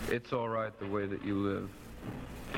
It's all right the way that you live.